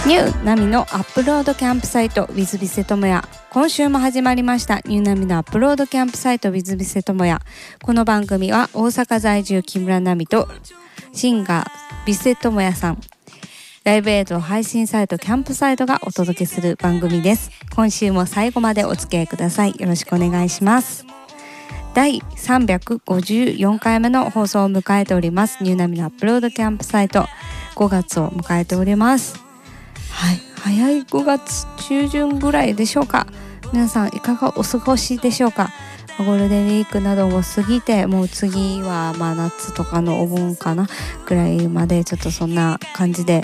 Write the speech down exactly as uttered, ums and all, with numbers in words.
ニューナミのアップロードキャンプサイト with ビセトモヤ。今週も始まりましたニューナミのアップロードキャンプサイト with ビセトモヤ。この番組は大阪在住木村奈美とシンガービセトモヤさん、ライブ映像配信サイトキャンプサイトがお届けする番組です。今週も最後までお付き合いください。よろしくお願いします。だいさんびゃくごじゅうよんかいめの放送を迎えておりますニューナミのアップロードキャンプサイト、ごがつを迎えております。はい、早いごがつ中旬ぐらいでしょうか。皆さんいかがお過ごしでしょうか。ゴールデンウィークなども過ぎて、もう次はまあ夏とかのお盆かなぐらいまで、ちょっとそんな感じで